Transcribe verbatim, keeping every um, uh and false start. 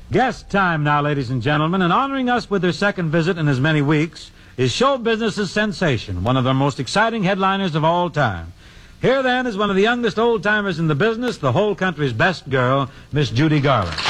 Guest time now, ladies and gentlemen, and honoring us with their second visit in as many weeks is show business's sensation, one of the most exciting headliners of all time. Here, then, is one of the youngest old-timers in the business, the whole country's best girl, Miss Judy Garland.